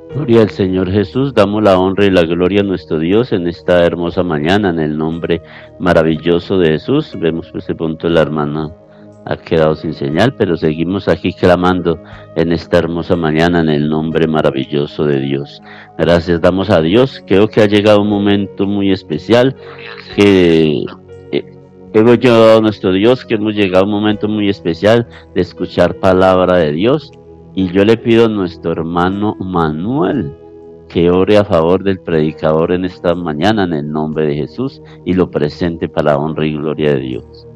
Gloria al Señor Jesús, damos la honra y la gloria a nuestro Dios en esta hermosa mañana, en el nombre maravilloso de Jesús. Vemos pues de pronto la hermana ha quedado sin señal, pero seguimos aquí clamando en esta hermosa mañana en el nombre maravilloso de Dios. Gracias damos a Dios. Creo que ha llegado un momento muy especial que hemos llegado a nuestro Dios, que hemos llegado a un momento muy especial de escuchar palabra de Dios. Y yo le pido a nuestro hermano Manuel que ore a favor del predicador en esta mañana en el nombre de Jesús y lo presente para la honra y gloria de Dios.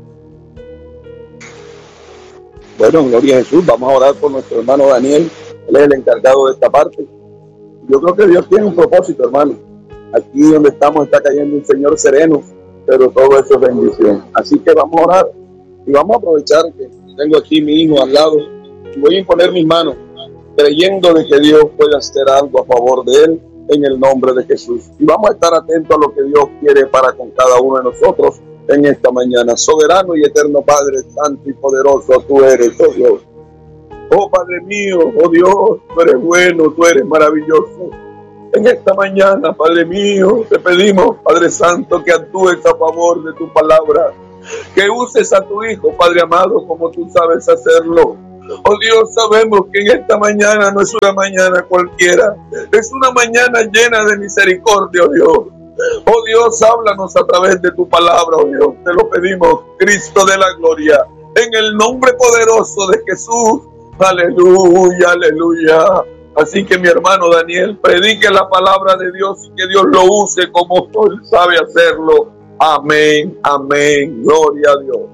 Bueno, gloria a Jesús. Vamos a orar por nuestro hermano Daniel. Él es el encargado de esta parte. Yo creo que Dios tiene un propósito, hermano. Aquí donde estamos está cayendo un Señor sereno, pero todo eso es bendición. Así que vamos a orar y vamos a aprovechar que tengo aquí mi hijo al lado. Voy a imponer mis manos, creyendo de que Dios puede hacer algo a favor de él en el nombre de Jesús. Y vamos a estar atentos a lo que Dios quiere para con cada uno de nosotros en esta mañana. Soberano y eterno Padre, santo y poderoso, tú eres, oh Dios. Oh Padre mío, oh Dios, tú eres bueno, tú eres maravilloso. En esta mañana, Padre mío, te pedimos, Padre Santo, que actúes a favor de tu palabra, que uses a tu Hijo, Padre amado, como tú sabes hacerlo. Oh Dios, sabemos que en esta mañana no es una mañana cualquiera, es una mañana llena de misericordia, oh Dios. Oh Dios, háblanos a través de tu palabra, oh Dios, te lo pedimos, Cristo de la gloria, en el nombre poderoso de Jesús. Aleluya, aleluya. Así que mi hermano Daniel, predique la palabra de Dios y que Dios lo use como él sabe hacerlo. Amén, amén, gloria a Dios.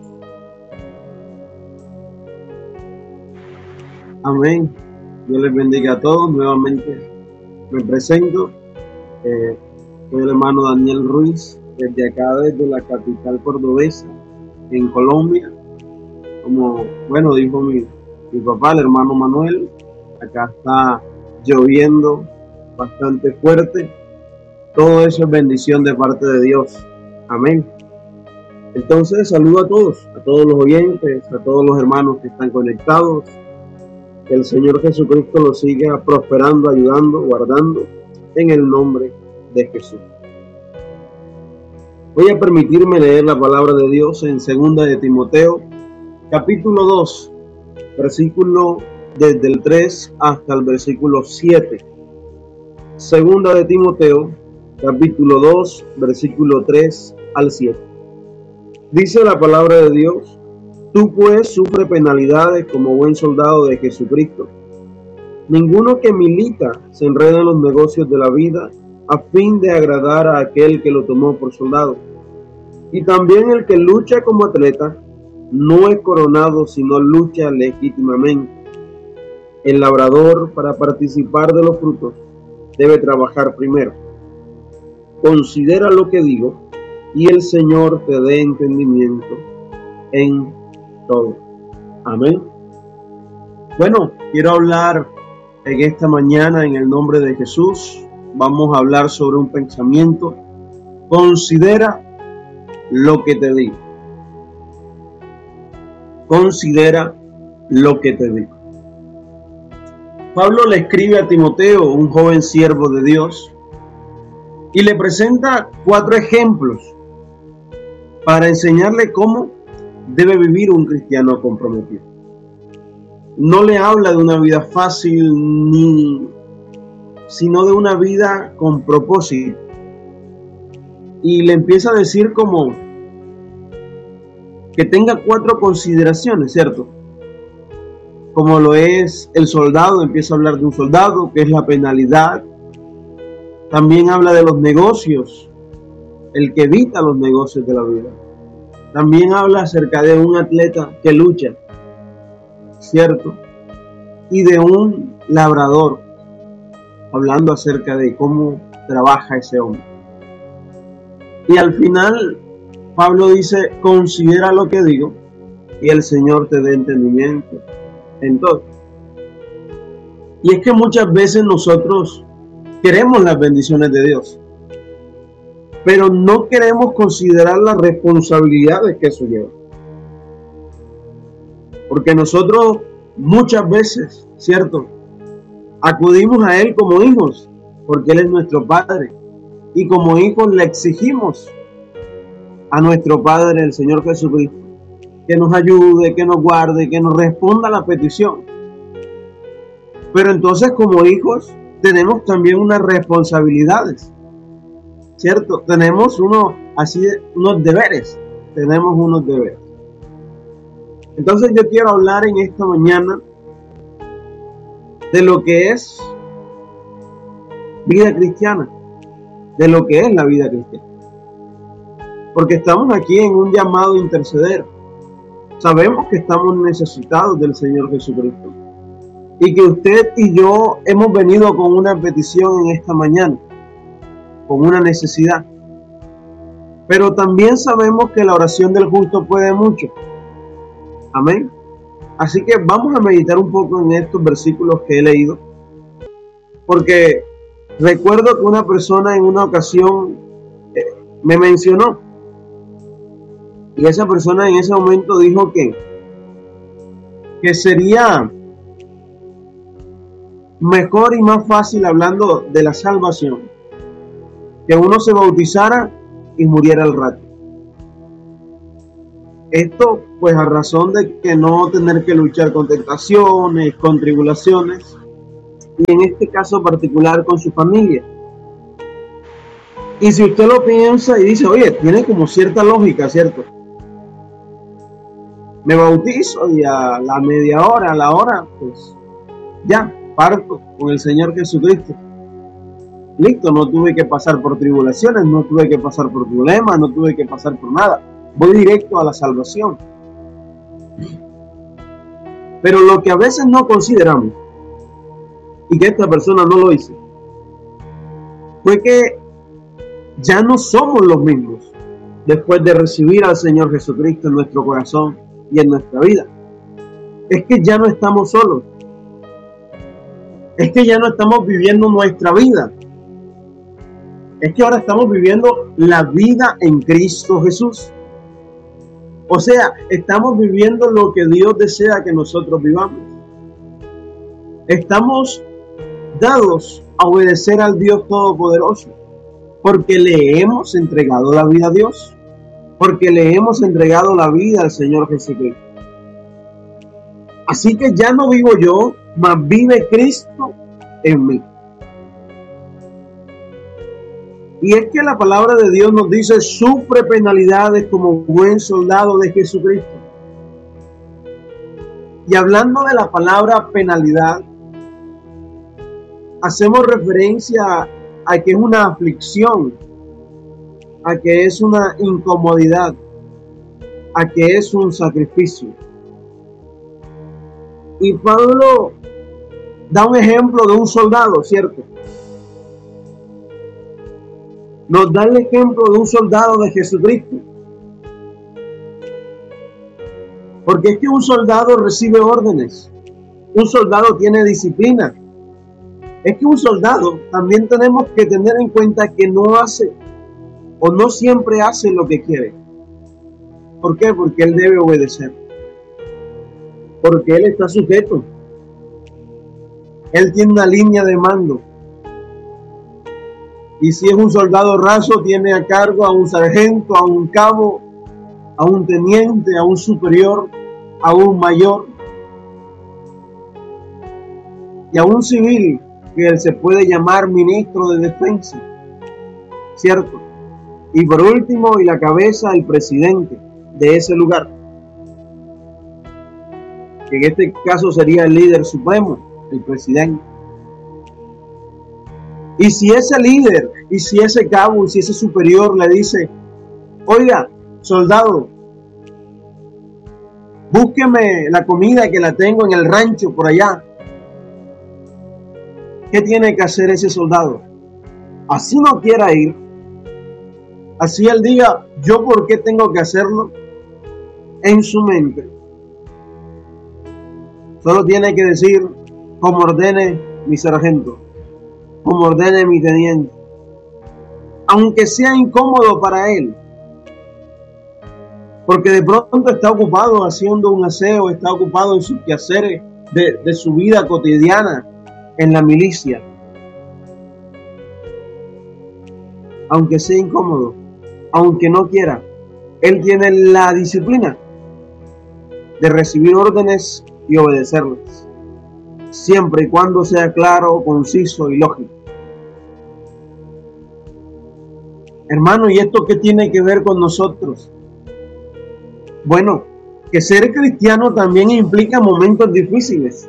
Amén. Dios les bendiga a todos. Nuevamente me presento. Soy el hermano Daniel Ruiz, desde acá, desde la capital cordobesa, en Colombia. Como, bueno, dijo mi papá, el hermano Manuel, acá está lloviendo bastante fuerte. Todo eso es bendición de parte de Dios. Amén. Entonces, saludo a todos los oyentes, a todos los hermanos que están conectados. Que el Señor Jesucristo los siga prosperando, ayudando, guardando, en el nombre de Jesús. Voy a permitirme leer la palabra de Dios en 2 de Timoteo, capítulo 2, versículo desde el 3 hasta el versículo 7. 2 de Timoteo, capítulo 2, versículo 3 al 7. Dice la palabra de Dios: Tú pues sufre penalidades como buen soldado de Jesucristo. Ninguno que milita se enreda en los negocios de la vida a fin de agradar a aquel que lo tomó por soldado. Y también el que lucha como atleta no es coronado, sino lucha legítimamente. El labrador, para participar de los frutos, debe trabajar primero. Considera lo que digo, y el Señor te dé entendimiento en todo. Amén. Bueno, quiero hablar en esta mañana en el nombre de Jesús. Vamos a hablar sobre un pensamiento. Considera lo que te digo. Considera lo que te digo. Pablo le escribe a Timoteo, un joven siervo de Dios, y le presenta 4 ejemplos para enseñarle cómo debe vivir un cristiano comprometido. No le habla de una vida fácil, sino de una vida con propósito. Y le empieza a decir como que tenga 4 consideraciones, ¿cierto? Como lo es el soldado, empieza a hablar de un soldado, que es la penalidad. También habla de los negocios, el que evita los negocios de la vida. También habla acerca de un atleta que lucha, ¿cierto? Y de un labrador, hablando acerca de cómo trabaja ese hombre. Y al final, Pablo dice: considera lo que digo, y el Señor te dé entendimiento en todo. Y es que muchas veces nosotros queremos las bendiciones de Dios, pero no queremos considerar las responsabilidades que eso lleva. Porque nosotros muchas veces, ¿cierto?, Acudimos a Él como hijos, porque Él es nuestro Padre. Y como hijos le exigimos a nuestro Padre, el Señor Jesucristo, que nos ayude, que nos guarde, que nos responda a la petición. Pero entonces, como hijos, tenemos también unas responsabilidades, ¿cierto? Tenemos unos deberes. Entonces yo quiero hablar en esta mañana de lo que es vida cristiana, de lo que es la vida cristiana. Porque estamos aquí en un llamado a interceder. Sabemos que estamos necesitados del Señor Jesucristo. Y que usted y yo hemos venido con una petición en esta mañana, con una necesidad. Pero también sabemos que la oración del justo puede mucho. Amén. Así que vamos a meditar un poco en estos versículos que he leído. Porque recuerdo que una persona en una ocasión me mencionó. Y esa persona en ese momento dijo que sería mejor y más fácil, hablando de la salvación, que uno se bautizara y muriera al rato. Esto pues a razón de que no tener que luchar con tentaciones, con tribulaciones, y en este caso particular con su familia. Y si usted lo piensa y dice, oye, tiene como cierta lógica, ¿cierto? Me bautizo y a la media hora, a la hora, pues ya, parto con el Señor Jesucristo. Listo, no tuve que pasar por tribulaciones, no tuve que pasar por problemas, no tuve que pasar por nada. Voy directo a la salvación. Pero lo que a veces no consideramos, y que esta persona no lo hizo, fue que ya no somos los mismos después de recibir al Señor Jesucristo en nuestro corazón y en nuestra vida. Es que ya no estamos solos. Es que ya no estamos viviendo nuestra vida. Es que ahora estamos viviendo la vida en Cristo Jesús. O sea, estamos viviendo lo que Dios desea que nosotros vivamos. Estamos dados a obedecer al Dios Todopoderoso, porque le hemos entregado la vida a Dios, porque le hemos entregado la vida al Señor Jesucristo. Así que ya no vivo yo, mas vive Cristo en mí. Y es que la palabra de Dios nos dice, sufre penalidades como buen soldado de Jesucristo. Y hablando de la palabra penalidad, hacemos referencia a que es una aflicción, a que es una incomodidad, a que es un sacrificio. Y Pablo da un ejemplo de un soldado, ¿cierto? Nos da el ejemplo de un soldado de Jesucristo. Porque es que un soldado recibe órdenes. Un soldado tiene disciplina. Es que un soldado también tenemos que tener en cuenta que no hace o no siempre hace lo que quiere. ¿Por qué? Porque él debe obedecer. Porque él está sujeto. Él tiene una línea de mando. Y si es un soldado raso, tiene a cargo a un sargento, a un cabo, a un teniente, a un superior, a un mayor y a un civil que él se puede llamar ministro de defensa, ¿cierto? Y por último, y la cabeza, el presidente de ese lugar, que en este caso sería el líder supremo, el presidente. Y si ese líder, y si ese cabo, y si ese superior le dice, oiga, soldado, búsqueme la comida que la tengo en el rancho por allá. ¿Qué tiene que hacer ese soldado? Así no quiera ir, así él diga, ¿yo por qué tengo que hacerlo? En su mente solo tiene que decir, como ordene mi sargento, como ordene mi teniente, aunque sea incómodo para él, porque de pronto está ocupado haciendo un aseo, está ocupado en sus quehaceres de su vida cotidiana, en la milicia, aunque sea incómodo, aunque no quiera, él tiene la disciplina de recibir órdenes y obedecerlas, siempre y cuando sea claro, conciso y lógico. Hermano, ¿y esto qué tiene que ver con nosotros? Bueno, que ser cristiano también implica momentos difíciles.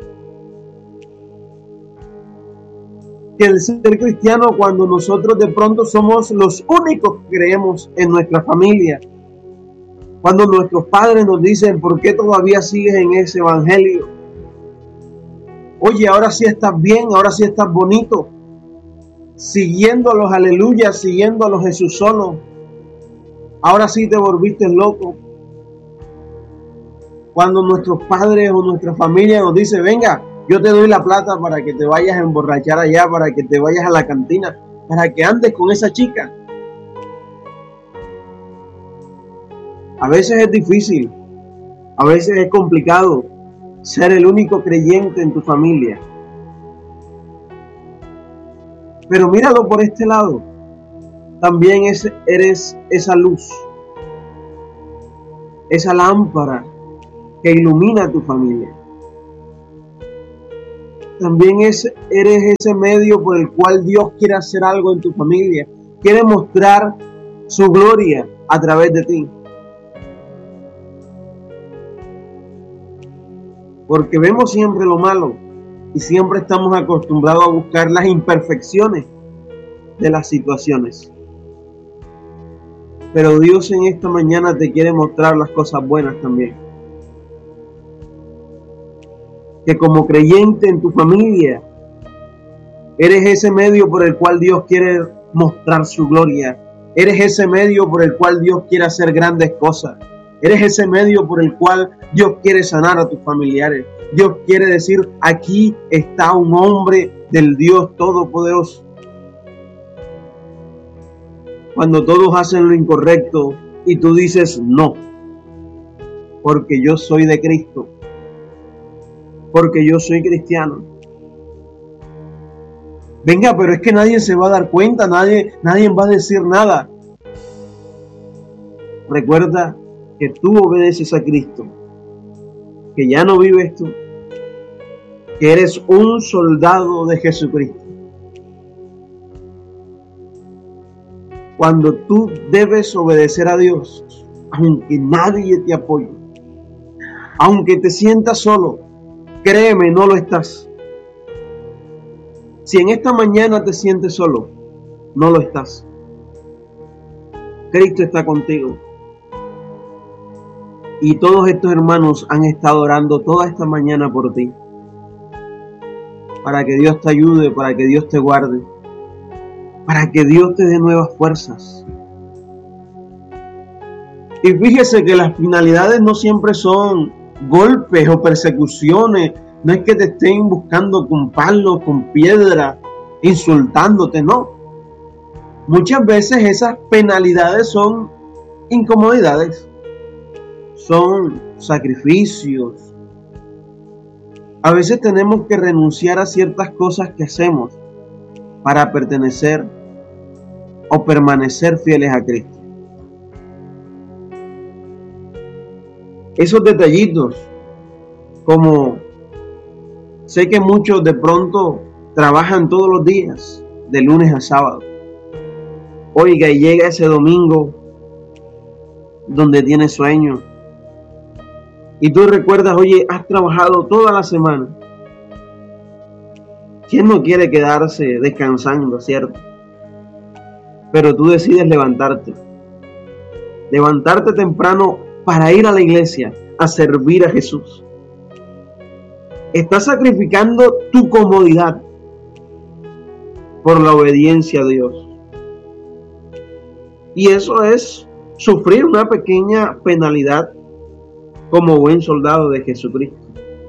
Que el ser cristiano, cuando nosotros de pronto somos los únicos que creemos en nuestra familia, cuando nuestros padres nos dicen, ¿por qué todavía sigues en ese evangelio? Oye, ahora sí estás bien, ahora sí estás bonito, siguiendo a los aleluyas, siguiendo a los Jesús solo, ahora sí te volviste loco. Cuando nuestros padres o nuestra familia nos dice, venga, yo te doy la plata para que te vayas a emborrachar allá, para que te vayas a la cantina, para que andes con esa chica. A veces es difícil, a veces es complicado ser el único creyente en tu familia. Pero míralo por este lado, también eres esa luz, esa lámpara que ilumina a tu familia. También eres ese medio por el cual Dios quiere hacer algo en tu familia, quiere mostrar su gloria a través de ti. Porque vemos siempre lo malo y siempre estamos acostumbrados a buscar las imperfecciones de las situaciones. Pero Dios en esta mañana te quiere mostrar las cosas buenas también. Que como creyente en tu familia, eres ese medio por el cual Dios quiere mostrar su gloria. Eres ese medio por el cual Dios quiere hacer grandes cosas. Eres ese medio por el cual Dios quiere sanar a tus familiares. Dios quiere decir, aquí está un hombre del Dios Todopoderoso. Cuando todos hacen lo incorrecto y tú dices no, porque yo soy de Cristo, porque yo soy cristiano. Venga, pero es que nadie se va a dar cuenta, nadie va a decir nada. Recuerda que tú obedeces a Cristo, que ya no vives tú, que eres un soldado de Jesucristo. Cuando tú debes obedecer a Dios, aunque nadie te apoye, aunque te sientas solo, créeme, no lo estás. Si en esta mañana te sientes solo, no lo estás. Cristo está contigo. Y todos estos hermanos han estado orando toda esta mañana por ti. Para que Dios te ayude, para que Dios te guarde, para que Dios te dé nuevas fuerzas. Y fíjese que las finalidades no siempre son golpes o persecuciones. No es que te estén buscando con palos, con piedra, insultándote, no. Muchas veces esas penalidades son incomodidades, son sacrificios. A veces tenemos que renunciar a ciertas cosas que hacemos para pertenecer o permanecer fieles a Cristo. Esos detallitos, como sé que muchos de pronto trabajan todos los días, de lunes a sábado. Oiga, y llega ese domingo donde tienes sueño. Y tú recuerdas, oye, has trabajado toda la semana. ¿Quién no quiere quedarse descansando, cierto? Pero tú decides levantarte. Levantarte temprano para ir a la iglesia a servir a Jesús. Estás sacrificando tu comodidad por la obediencia a Dios. Y eso es sufrir una pequeña penalidad como buen soldado de Jesucristo.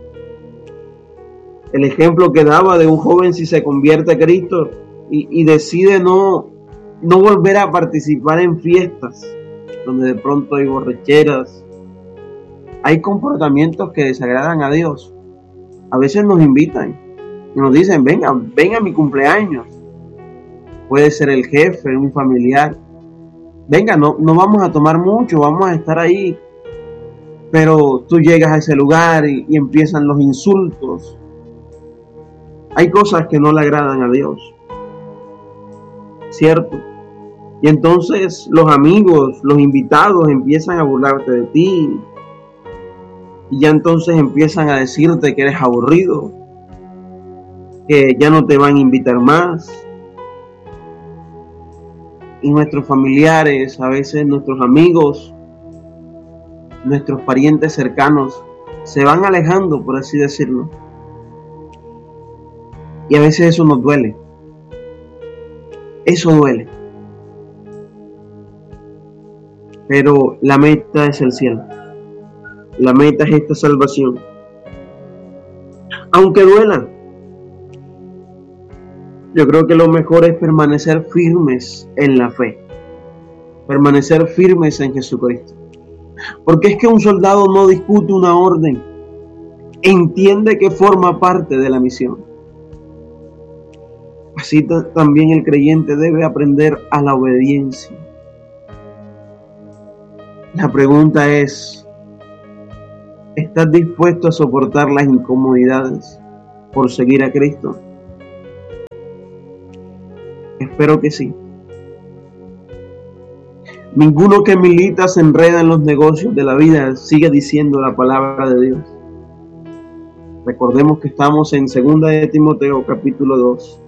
El ejemplo que daba de un joven si se convierte a Cristo y decide no volver a participar en fiestas donde de pronto hay borracheras, hay comportamientos que desagradan a Dios. A veces nos invitan Nos dicen, venga a mi cumpleaños. Puede ser el jefe, un familiar. Venga, no vamos a tomar mucho, vamos a estar ahí. Pero tú llegas a ese lugar y empiezan los insultos. Hay cosas que no le agradan a Dios, ¿cierto? Y entonces los amigos, los invitados empiezan a burlarte de ti. Y ya entonces empiezan a decirte que eres aburrido, que ya no te van a invitar más. Y nuestros familiares, a veces nuestros amigos, nuestros parientes cercanos, se van alejando, por así decirlo. Y a veces eso nos duele. Eso duele. Pero la meta es el cielo. La meta es esta salvación. Aunque duela, yo creo que lo mejor es permanecer firmes en la fe. Permanecer firmes en Jesucristo. Porque es que un soldado no discute una orden. Entiende que forma parte de la misión. Así también el creyente debe aprender a la obediencia. La pregunta es, ¿estás dispuesto a soportar las incomodidades por seguir a Cristo? Espero que sí. Ninguno que milita se enreda en los negocios de la vida, sigue diciendo la palabra de Dios. Recordemos que estamos en 2 de Timoteo capítulo 2.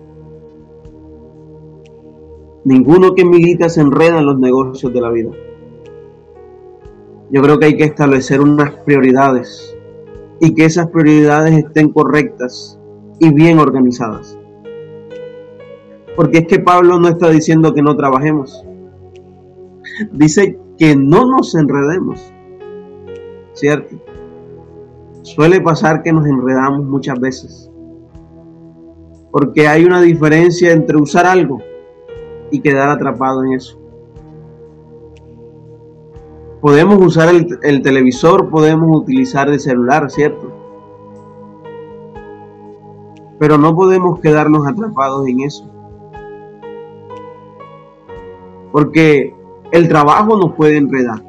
Ninguno que milita se enreda en los negocios de la vida. Yo creo que hay que establecer unas prioridades y que esas prioridades estén correctas y bien organizadas. Porque es que Pablo no está diciendo que no trabajemos. Dice que no nos enredemos, ¿cierto? Suele pasar que nos enredamos muchas veces. Porque hay una diferencia entre usar algo y quedar atrapado en eso. Podemos usar el televisor, podemos utilizar el celular, ¿cierto? Pero no podemos quedarnos atrapados en eso. Porque el trabajo nos puede enredar.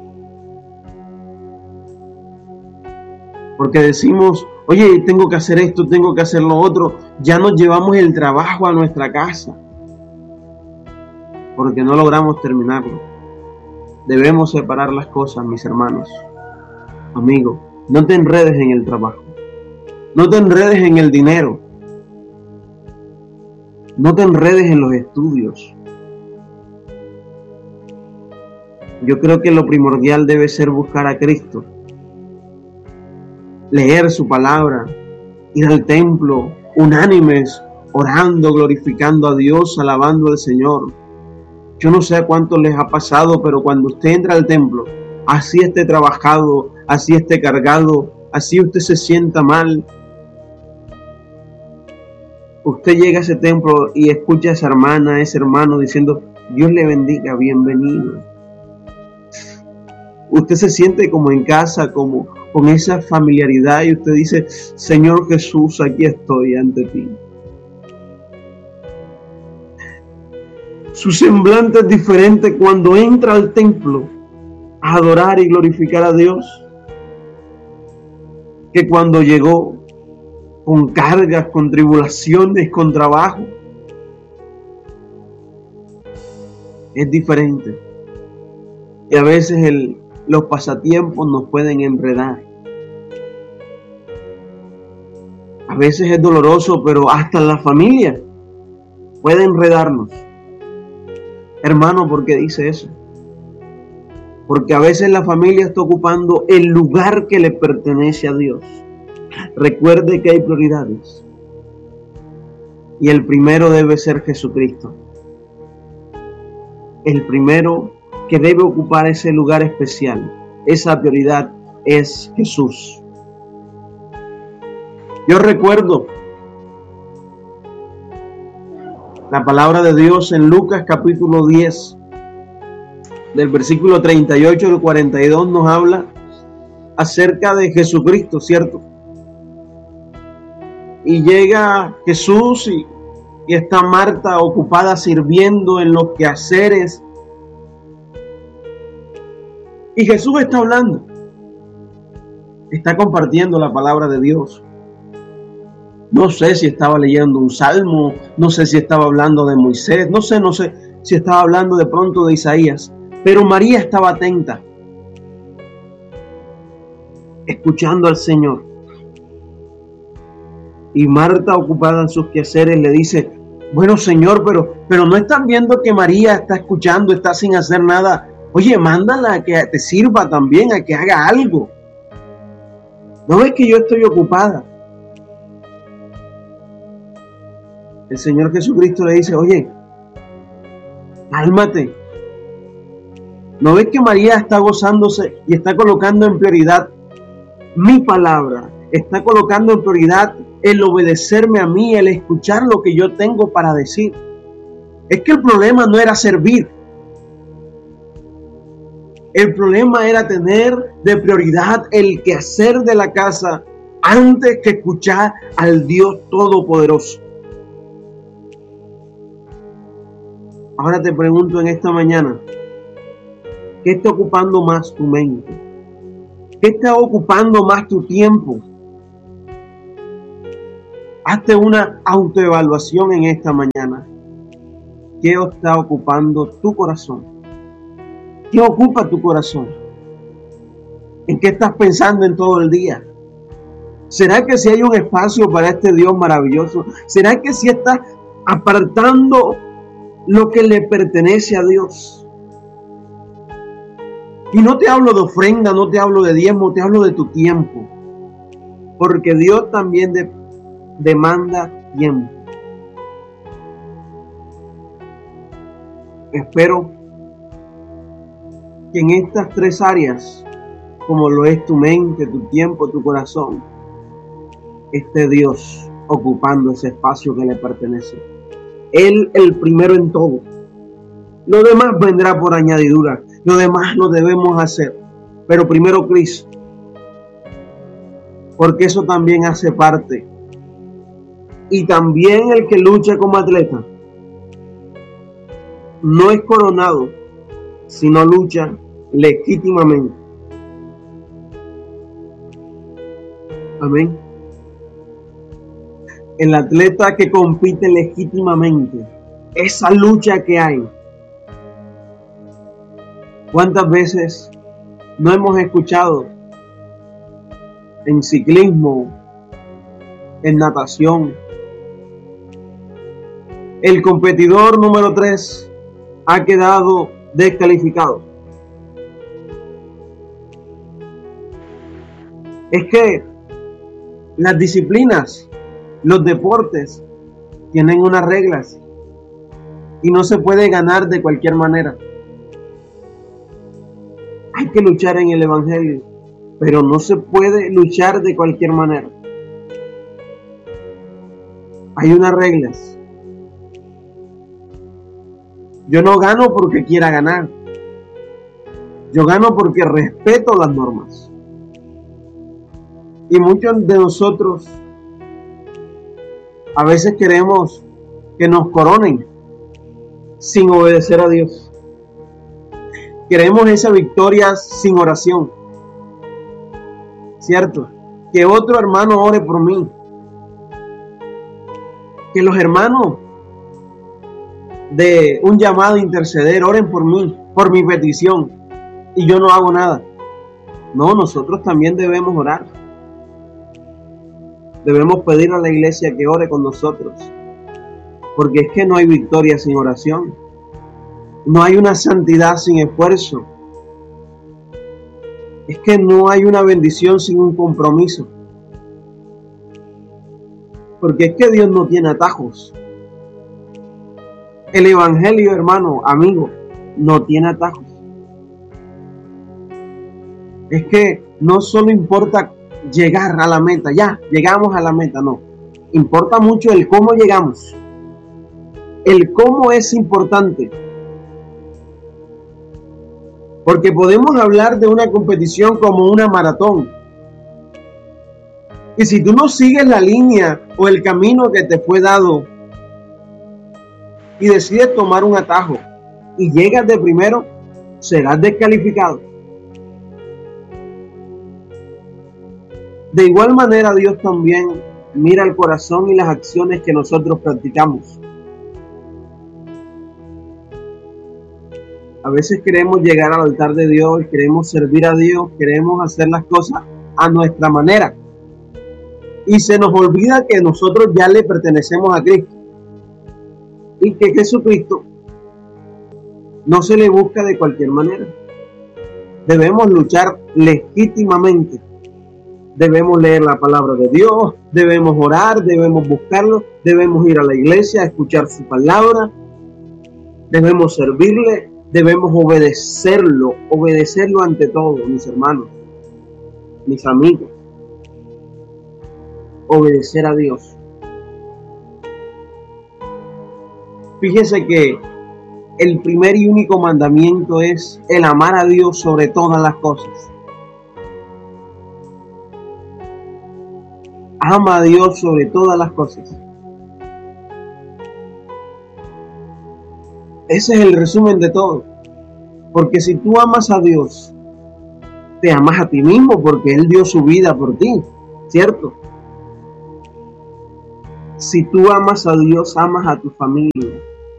Porque decimos, oye, tengo que hacer esto, tengo que hacer lo otro. Ya nos llevamos el trabajo a nuestra casa. Porque no logramos terminarlo. Debemos separar las cosas, mis hermanos. Amigo, no te enredes en el trabajo. No te enredes en el dinero. No te enredes en los estudios. Yo creo que lo primordial debe ser buscar a Cristo. Leer su palabra. Ir al templo, unánimes, orando, glorificando a Dios, alabando al Señor. Yo no sé a cuánto les ha pasado, pero cuando usted entra al templo, así esté trabajado, así esté cargado, así usted se sienta mal, usted llega a ese templo y escucha a esa hermana, a ese hermano diciendo, Dios le bendiga, bienvenido. Usted se siente como en casa, como con esa familiaridad y usted dice, Señor Jesús, aquí estoy ante ti. Su semblante es diferente cuando entra al templo a adorar y glorificar a Dios que cuando llegó con cargas, con tribulaciones, con trabajo. Es diferente. Y a veces los pasatiempos nos pueden enredar. A veces es doloroso, pero hasta la familia puede enredarnos. Hermano, ¿por qué dice eso? Porque a veces la familia está ocupando el lugar que le pertenece a Dios. Recuerde que hay prioridades. Y el primero debe ser Jesucristo. El primero que debe ocupar ese lugar especial, esa prioridad es Jesús. Yo recuerdo la palabra de Dios en Lucas capítulo 10, del versículo 38 al 42 nos habla acerca de Jesucristo, ¿cierto? Y llega Jesús y está Marta ocupada sirviendo en los quehaceres. Y Jesús está hablando. Está compartiendo la palabra de Dios. No sé si estaba leyendo un salmo, no sé si estaba hablando de Moisés, no sé si estaba hablando de pronto de Isaías. Pero María estaba atenta, escuchando al Señor. Y Marta, ocupada en sus quehaceres, le dice: bueno, Señor, pero no están viendo que María está escuchando, está sin hacer nada. Oye, mándala a que te sirva también, a que haga algo. ¿No ves que yo estoy ocupada? El Señor Jesucristo le dice: oye, cálmate. ¿No ves que María está gozándose y está colocando en prioridad mi palabra? Está colocando en prioridad el obedecerme a mí, el escuchar lo que yo tengo para decir. Es que el problema no era servir. El problema era tener de prioridad el quehacer de la casa antes que escuchar al Dios Todopoderoso. Ahora te pregunto en esta mañana, ¿qué está ocupando más tu mente? ¿Qué está ocupando más tu tiempo? Hazte una autoevaluación en esta mañana. ¿Qué está ocupando tu corazón? ¿Qué ocupa tu corazón? ¿En qué estás pensando en todo el día? ¿Será que si hay un espacio para este Dios maravilloso? ¿Será que si estás apartando lo que le pertenece a Dios? Y no te hablo de ofrenda, no te hablo de diezmo, te hablo de tu tiempo. Porque Dios también demanda tiempo. Espero que en estas tres áreas, como lo es tu mente, tu tiempo, tu corazón, esté Dios ocupando ese espacio que le pertenece. Él el primero en todo. Lo demás vendrá por añadidura. Lo demás lo debemos hacer. Pero primero Cristo. Porque eso también hace parte. Y también el que lucha como atleta no es coronado, sino lucha legítimamente. Amén. El atleta que compite legítimamente, esa lucha que hay. ¿Cuántas veces no hemos escuchado en ciclismo, en natación? El competidor número 3 ha quedado descalificado. Es que las disciplinas, los deportes, tienen unas reglas y no se puede ganar de cualquier manera. Hay que luchar en el Evangelio, pero no se puede luchar de cualquier manera. Hay unas reglas. Yo no gano porque quiera ganar. Yo gano porque respeto las normas. Y muchos de nosotros a veces queremos que nos coronen sin obedecer a Dios. Queremos esa victoria sin oración. ¿Cierto? Que otro hermano ore por mí. Que los hermanos de un llamado a interceder oren por mí, por mi petición. Y yo no hago nada. No, nosotros también debemos orar. Debemos pedir a la iglesia que ore con nosotros. Porque es que no hay victoria sin oración. No hay una santidad sin esfuerzo. Es que no hay una bendición sin un compromiso. Porque es que Dios no tiene atajos. El Evangelio, hermano, amigo, no tiene atajos. Es que no solo importa llegar a la meta, ya, llegamos a la meta, no. Importa mucho el cómo llegamos. El cómo es importante. Porque podemos hablar de una competición como una maratón. Y si tú no sigues la línea o el camino que te fue dado y decides tomar un atajo y llegas de primero, serás descalificado. De igual manera, Dios también mira el corazón y las acciones que nosotros practicamos. A veces queremos llegar al altar de Dios, queremos servir a Dios, queremos hacer las cosas a nuestra manera. Y se nos olvida que nosotros ya le pertenecemos a Cristo. Y que Jesucristo no se le busca de cualquier manera. Debemos luchar legítimamente. Debemos leer la palabra de Dios, debemos orar, debemos buscarlo, debemos ir a la iglesia a escuchar su palabra, debemos servirle, debemos obedecerlo ante todo, mis hermanos, mis amigos. Obedecer a Dios. Fíjese que el primer y único mandamiento es el amar a Dios sobre todas las cosas. Ama a Dios sobre todas las cosas. Ese es el resumen de todo. Porque si tú amas a Dios, te amas a ti mismo porque Él dio su vida por ti, ¿cierto? Si tú amas a Dios, amas a tu familia.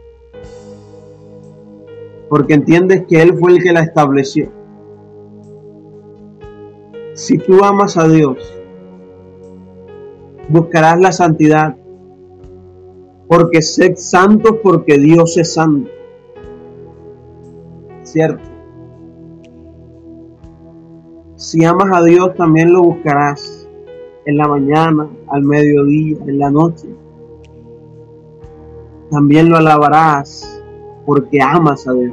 Porque entiendes que Él fue el que la estableció. Si tú amas a Dios, buscarás la santidad, porque sed santos porque Dios es santo. ¿Cierto? Si amas a Dios, también lo buscarás en la mañana, al mediodía, en la noche. También lo alabarás porque amas a Dios.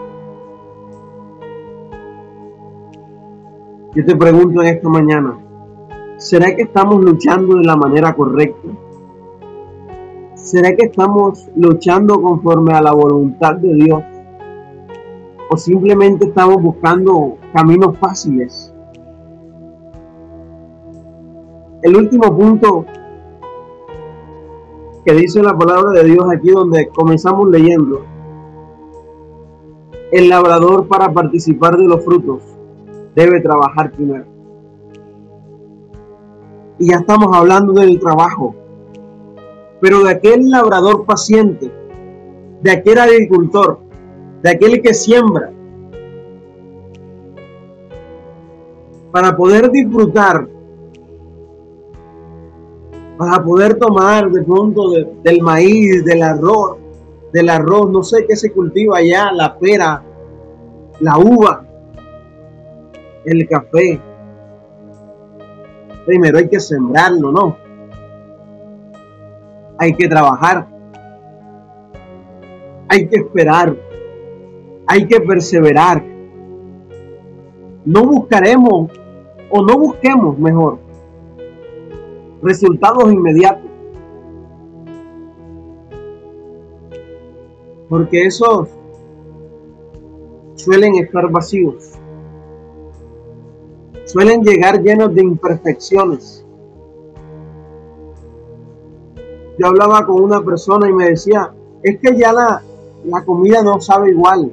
Yo te pregunto en esta mañana, ¿será que estamos luchando de la manera correcta? ¿Será que estamos luchando conforme a la voluntad de Dios? ¿O simplemente estamos buscando caminos fáciles? El último punto que dice la palabra de Dios aquí donde comenzamos leyendo: el labrador, para participar de los frutos, debe trabajar primero. Y ya estamos hablando del trabajo, pero de aquel labrador paciente, de aquel agricultor, de aquel que siembra, para poder disfrutar, para poder tomar de pronto del maíz, del arroz, no sé qué se cultiva allá, la pera, la uva, el café. Primero hay que sembrarlo, ¿no? Hay que trabajar, hay que esperar, hay que perseverar. No busquemos mejor resultados inmediatos, porque esos suelen estar vacíos, suelen llegar llenos de imperfecciones. Yo hablaba con una persona y me decía, es que ya la comida no sabe igual,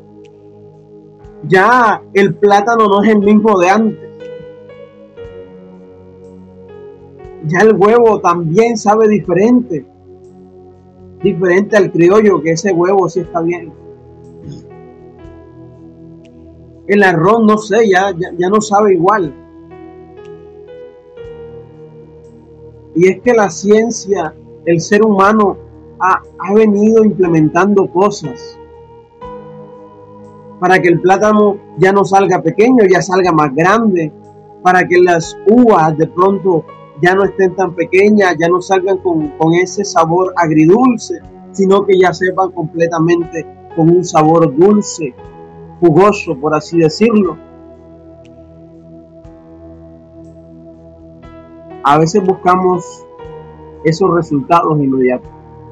ya el plátano no es el mismo de antes, ya el huevo también sabe diferente al criollo, que ese huevo sí está bien. El arroz, no sé, ya no sabe igual. Y es que la ciencia, el ser humano ha venido implementando cosas para que el plátano ya no salga pequeño, ya salga más grande, para que las uvas de pronto ya no estén tan pequeñas, ya no salgan con ese sabor agridulce, sino que ya sepan completamente con un sabor dulce, jugoso, por así decirlo. A veces buscamos esos resultados inmediatos.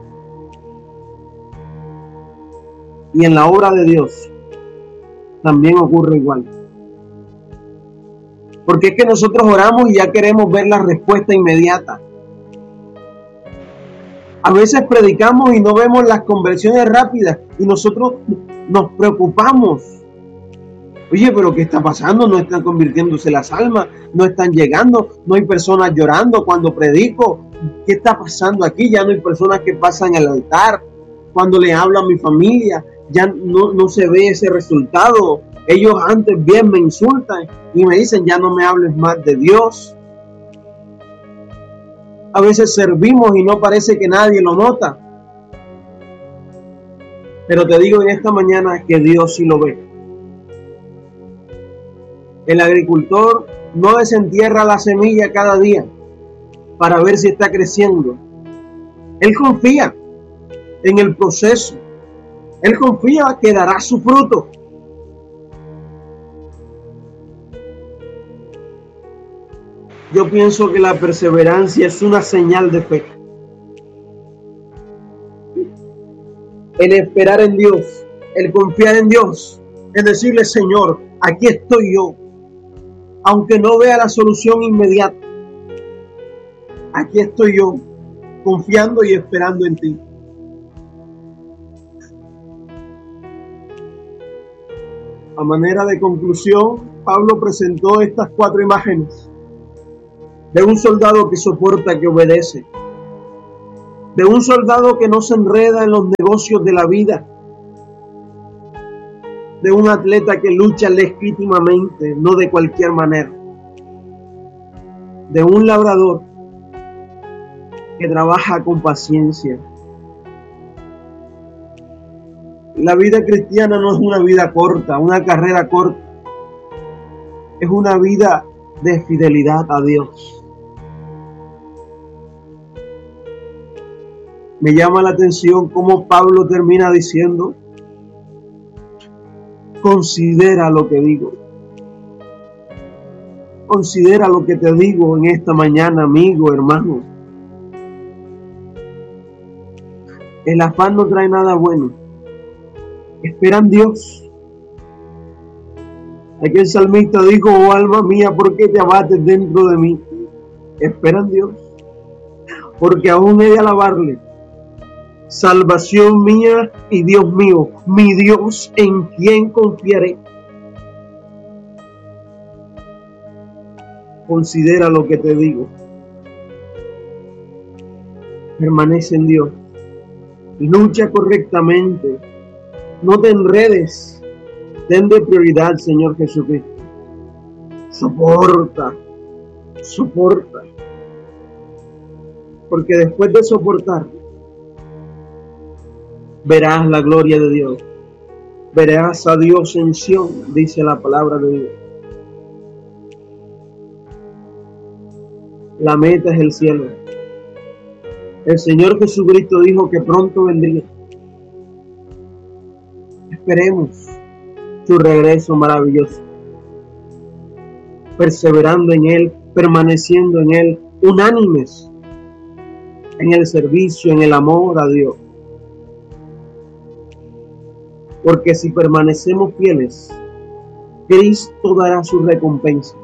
Y en la obra de Dios también ocurre igual. Porque es que nosotros oramos y ya queremos ver la respuesta inmediata. A veces predicamos y no vemos las conversiones rápidas y nosotros nos preocupamos. Oye, pero ¿qué está pasando? No están convirtiéndose las almas, no están llegando, no hay personas llorando cuando predico. ¿Qué está pasando aquí? Ya no hay personas que pasan el altar. Cuando le hablo a mi familia, ya no se ve ese resultado. Ellos antes bien me insultan y me dicen, ya no me hables más de Dios. A veces servimos y no parece que nadie lo nota. Pero te digo en esta mañana que Dios sí lo ve. El agricultor no desentierra la semilla cada día para ver si está creciendo. Él confía en el proceso. Él confía que dará su fruto. Yo pienso que la perseverancia es una señal de fe. El esperar en Dios, el confiar en Dios, es decirle, Señor, aquí estoy yo. Aunque no vea la solución inmediata, aquí estoy yo, confiando y esperando en ti. A manera de conclusión, Pablo presentó estas 4 imágenes de un soldado que soporta, que obedece, de un soldado que no se enreda en los negocios de la vida, de un atleta que lucha legítimamente, no de cualquier manera, de un labrador que trabaja con paciencia. La vida cristiana no es una vida corta, una carrera corta, es una vida de fidelidad a Dios. Me llama la atención cómo Pablo termina diciendo, considera lo que digo. Considera lo que te digo en esta mañana, amigo, hermano. El afán no trae nada bueno. Espera en Dios. Aquel salmista dijo, oh alma mía, ¿por qué te abates dentro de mí? Espera en Dios, porque aún he de alabarle. Salvación mía y Dios mío, mi Dios, en quien confiaré. Considera lo que te digo. Permanece en Dios. Lucha correctamente. No te enredes. Den de prioridad, Señor Jesucristo. Soporta. Soporta. Porque después de soportar, verás la gloria de Dios. Verás a Dios en Sión, dice la palabra de Dios. La meta es el cielo. El Señor Jesucristo dijo que pronto vendría. Esperemos su regreso maravilloso. Perseverando en Él, permaneciendo en Él, unánimes en el servicio, en el amor a Dios. Porque si permanecemos fieles, Cristo dará su recompensa.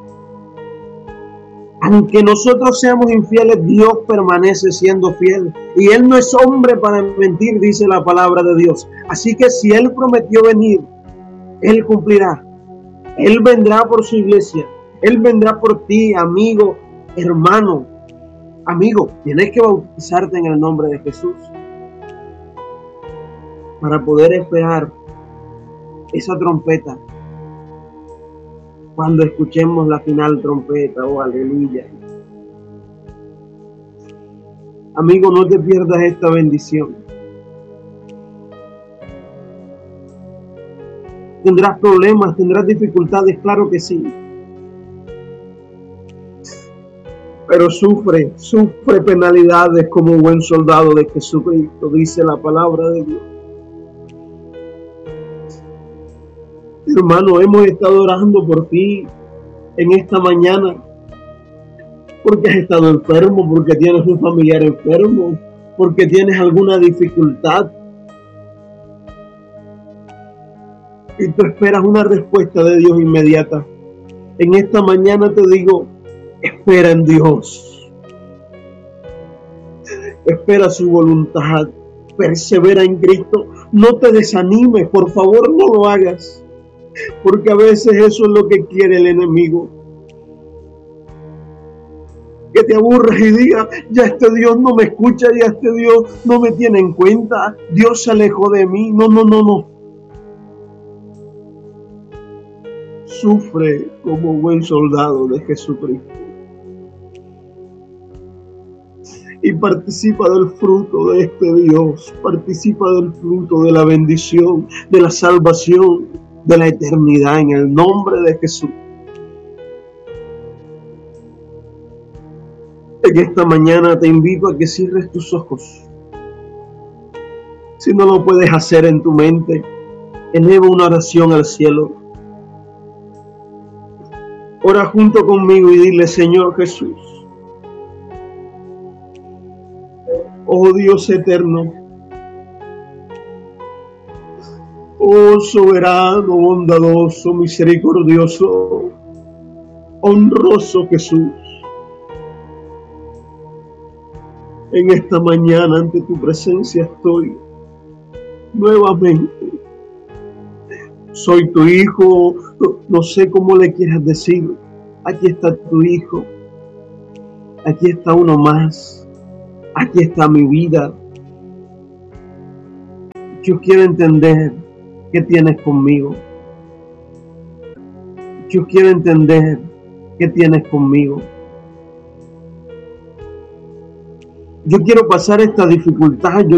Aunque nosotros seamos infieles, Dios permanece siendo fiel. Y Él no es hombre para mentir, dice la palabra de Dios. Así que si Él prometió venir, Él cumplirá. Él vendrá por su iglesia. Él vendrá por ti, amigo, hermano. Amigo, tienes que bautizarte en el nombre de Jesús para poder esperar esa trompeta. Cuando escuchemos la final trompeta, oh aleluya. Amigo, no te pierdas esta bendición. Tendrás problemas, tendrás dificultades, claro que sí. Pero sufre penalidades como buen soldado de Jesucristo, dice la palabra de Dios. Hermano, hemos estado orando por ti en esta mañana, porque has estado enfermo, porque tienes un familiar enfermo, porque tienes alguna dificultad. Y tú esperas una respuesta de Dios inmediata. En esta mañana te digo, espera en Dios. Espera su voluntad. Persevera en Cristo. No te desanimes, por favor, no lo hagas. Porque a veces eso es lo que quiere el enemigo. Que te aburras y digas, ya este Dios no me escucha, ya este Dios no me tiene en cuenta, Dios se alejó de mí. No. Sufre como buen soldado de Jesucristo. Y participa del fruto de este Dios, participa del fruto de la bendición, de la salvación, de la eternidad en el nombre de Jesús. En esta mañana te invito a que cierres tus ojos. Si no lo puedes hacer en tu mente, eleva una oración al cielo. Ora junto conmigo y dile, Señor Jesús, oh Dios eterno, oh soberano, bondadoso, misericordioso, honroso Jesús. En esta mañana ante tu presencia estoy nuevamente. Soy tu hijo, no sé cómo le quieras decir. Aquí está tu hijo. Aquí está uno más. Aquí está mi vida. Yo quiero entender qué tienes conmigo. Yo quiero entender qué tienes conmigo. Yo quiero pasar esta dificultad. Yo